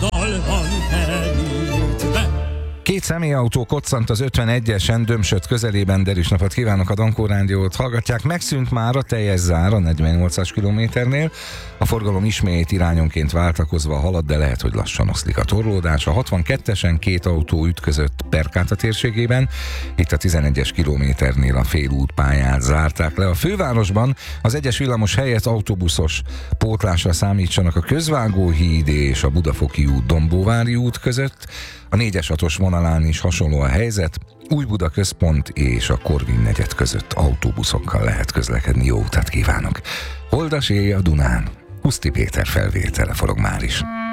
oldalban kerültve. Két személyautó koccant az 51-esen Dömsöd közelében. Derűs napot kívánok, a Dankó Rádiót hallgatják. Megszűnt már a teljes zár a 48-as kilométernél. A forgalom ismét irányonként váltakozva halad, de lehet, hogy lassan oszlik a torlódás. A 62-esen két autó ütközött Perkáta térségében. Itt a 11-es kilométernél a félútpályát zárták le. A fővárosban az egyes villamos helyett autóbuszos pótlásra számítsanak a Közvágóhíd és a Budafoki út Dombóvári út között. A 4-es-6-os vonalán is hasonló a helyzet. Újbuda központ és a Korvin negyed között autóbuszokkal lehet közlekedni. Jó utat kívánok! Holdas éj a Dunán. Huszti Péter felvétele forog már is.